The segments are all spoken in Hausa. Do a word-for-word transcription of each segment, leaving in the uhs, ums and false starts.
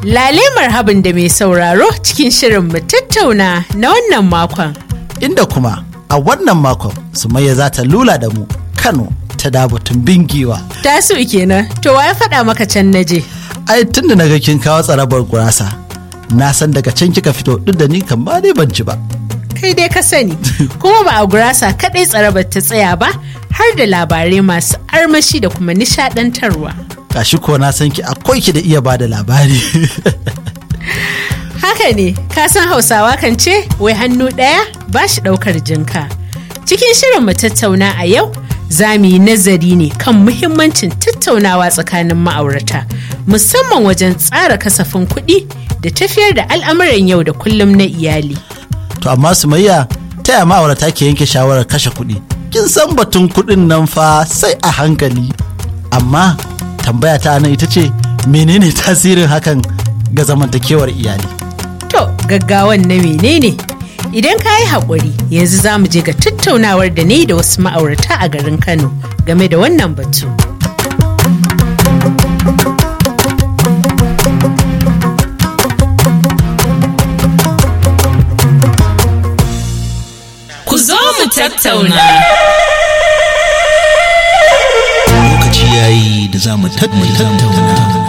Lale marhabin da mai sauraro cikin shirin mu tattauna na wannan makon. Inda kuma a wannan makon Sumayya za ta lula da mu Kano ta dabutun bingiwa. Tasu kenan, to wa ya faɗa maka can naje? Ai tun da naga kin kawo tsarabar gurasa, na san daga can kika fito duk da ni kan ba dai ban ci ba. Kai dai ka sani, kuma ba a gurasa kaɗai tsarabar ta tsaya ba, har da labarai masu armashi da kuma nishaɗantarwa. Gashi ko na san ki akwai ki da iya bada labari. Haka ne, ka san Hausawa kan ce wai hannu ɗaya ba shi ɗaukar jinka. Cikin shirin mu tattauna a yau, za mu yi nazari ne kan muhimmancin tattaunawa tsakanin ma'aurata, musamman wajen tsara kasafin kuɗi da tafiyar da al'amuran yau da kullum na iyali. To amma Sumayya, ta yaya ma'aurata ke yanke shawarar kashe kuɗi? Kin san batun kuɗin nan fa sai a hankali. Amma tambaya ta nan ita ce, menene tasirin hakan ga zamantakewar iyali? To, gaggawan na menene? Idan ka yi haƙuri, yanzu za mu je ga tattaunawar da ne da wasu ma'aurata a garin Kano game da wannan batu. Ku zo mu tattauna. Lokaci yayi da za mu tattauna.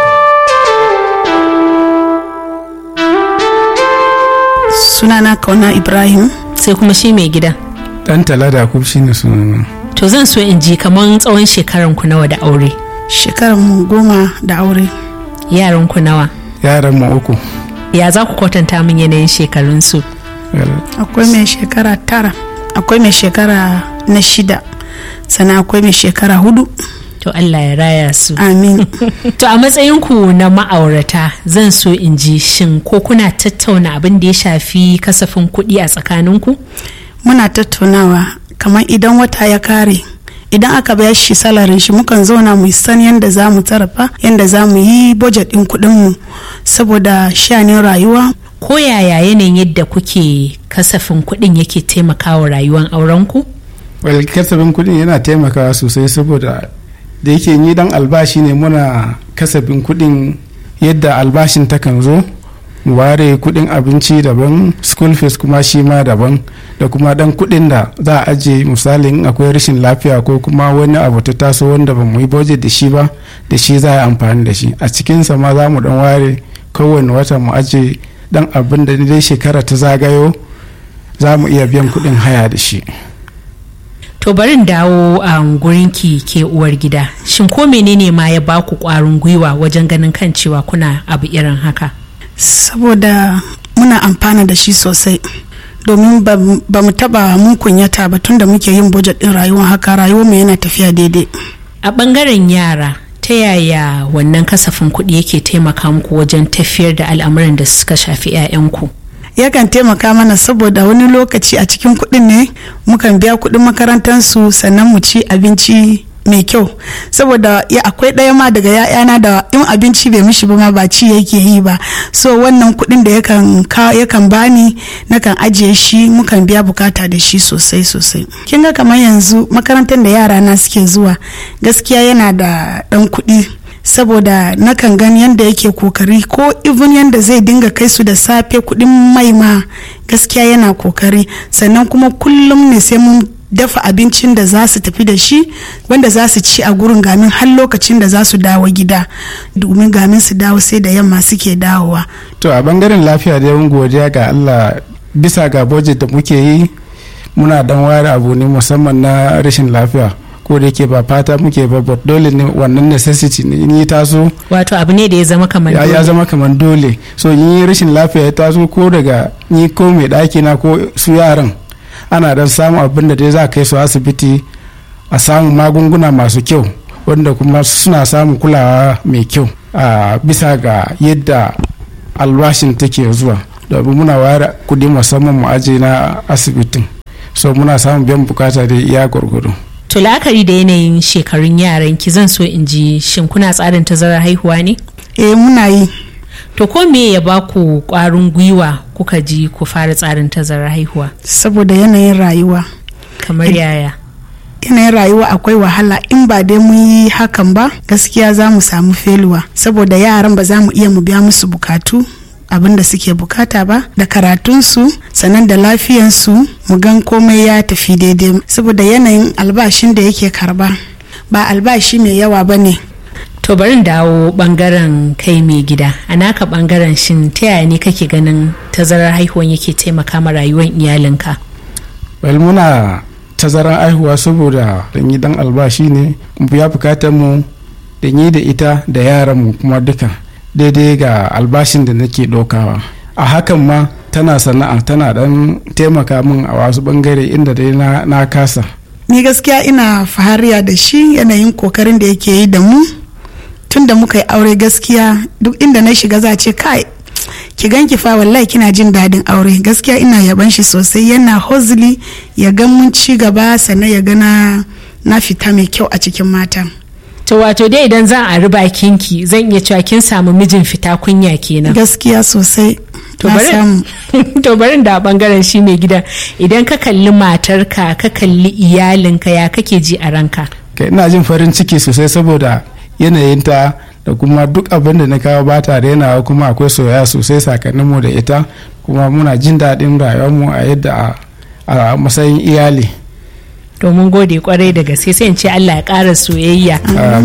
Sunana Kauna Ibrahim. Sai kuma shi mai gida. Dan Talada Yakub shine sunana. To zan so in ji kaman tsawon shekaran ku nawa da aure? Shekaran mu goma da aure. Yaran ku nawa? Yaran mu uku. Ya za ku kwatanta min yanayin shekarun su? Akwai mai shekara tara, akwai mai shekara na shida, sannan akwai mai shekara hudu. To Allah ya raya su. Amin. To a matsayinku na ma'aurata zan so in ji shin ko kuna tattauna abin da ya shafi kasafin kuɗi a tsakaninku? Muna tattaunawa kamar idan wata ya kare, idan aka bayar shi salarin shi mukan zauna mu san yadda za mu tarafa, yadda za mu yi budget ɗin kuɗinmu saboda shanin rayuwa. Ko yaya yanayin yadda kuke kasafin kuɗin yake taimakawa rayuwar aurenku? Well, kasafin kuɗin yana taimakawa sosai saboda da yake ni dan albashi ne, muna kasafin kuɗin yadda albashin takan zo, mu ware kuɗin abinci daban, school fees kuma shi ma daban, da kuma dan kuɗin da za a ajiye misalin akwai rashin lafiya ko kuma wani abu ta taso wanda ba mu yi budget da shi ba, da shi za a yi amfani da shi. A cikinsa ma za mu dan ware kowane wata mu ajiye dan abin da dai shekara ta zagayo za mu iya biyan kuɗin haya da shi. To barin dawo a um, gurinki ke uwar gida, shin ko menene ma ya ba ku ƙwarin gwiwa wajen ganin kan cewa kuna abu irin haka? Saboda muna amfana da shi sosai, domin ba mu taba mun kunyata ba tun da muke yin budget din rayuwar haka, rayuwar mu yana tafiya daidai. A bangaren yara, ta yaya wannan kasafin kuɗi yake taimaka muku wajen tafiyar da al'amuran da suka shafi 'ya'yanku? Yakan taimaka mana saboda wani lokaci a cikin kuɗin ne mukan biya kuɗin makarantarsu, sannan mu ci abinci mai kyau, saboda ya akwai ɗaya ma daga ya'yana da in abinci bai mishi ba ma ba ci yake yi ba, so wannan kuɗin da yakan yakan bani nakan ajiye shi, mukan biya bukata da shi sosai sosai. Kin ga kamar yanzu makarantar da yara na suke zuwa gaskiya yana da ɗan kuɗi, saboda nakan gani yadda yake kokari, ko even yadda zai dinga kai su da safe kudin mai ma gaskiya yana kokari, sannan kuma kullum ne sai mun dafa abincin da za su tafi da shi wanda za su ci a gurin gamin har lokacin da za su dawo gida, domin gamin su dawo sai da yamma suke dawowa. To a bangaren lafiya da yawan godiya ga Allah, bisa ga budget da muke yi muna dan ware abu ne musamman na rashin lafiya, ko da yake ba fata muke ba, but dole ne wannan necessity ne in yi taso, wato abu ne da ya zama kamar dole ya zama kamar dole. So in yi rashin lafiya ya taso, ko daga ni ko mai ɗaki na ko su yaran, ana dan samun abin da dai za kai su asibiti a samu magunguna masu kyau wanda kuma suna samun kulawa mai kyau a bisa ga yadda albashin take zuwa, domin muna ware kudi musamman mu aje na asibitin, so muna samun biyan bukata da iya gwargwado. To la'akari da yanayin shekarun yaran ki, zan so in ji shin kuna tsarin tazarar haihuwa ne? Eh muna yi. To ko me ya ba ku ƙwarin gwiwa kuka ji ku fara tsarin tazarar haihuwa? Saboda yanayin rayuwa. Kamar yaya? yanayin rayuwa akwai wahala, in ba dai mun yi hakan ba gaskiya za mu samu feluwa, saboda yaran ba za mu iya mu biya musu bukatu abin da suke bukata ba, da karatunsu sannan da lafiyansu mu gan komai ya tafi daidai, saboda yanayin albashin da yake karba ba albashi mai yawa ba ne. To bari dawo bangaren kai mai gida, a naka bangaren shin ta yaya ne kake ganin tazarar haihuwan yake taimaka ma rayuwar iyalinka? Well, muna tazarar haihuwa saboda dan yi dan albashi ne, ya bukatar mu da yi da ita da yaran mu kuma duka daidai ga albashin da nake dokawa. A hakan ma tana sana'a tana dan taimaka min a wasu bangare inda dai na, na kasa. Ni gaskiya ina fahariya da shi, yanayin kokarin da yake yi da mu tun da muka yi aure. Gaskiya duk inda na shiga za ce kai ki ganki fa wallahi kina jin dadin aure. Gaskiya ina yaban shi sosai, yana hozli ya ga mun ci gaba sannan ya ga na na fita mai kyau a cikin mata. To wato dai idan zan a riba kinki zan iya cewa kin samu mijin fita kunya kenan. Gaskiya sosai. To bari to bari da bangaren shi mai gida, idan ka kalli matarka ka kalli iyalinka ya kake ji a ranka? Kai ina jin farin ciki sosai saboda yanayinta da kuma duk abin da na kawo ba ta rainawa, kuma akwai soyayya sosai tsakanin mu da ita, kuma muna jin daɗin rayuwarmu a yadda a matsayin iyali. To mun gode kwarai da gaske, sai in ce Allah ya ƙara soyayya.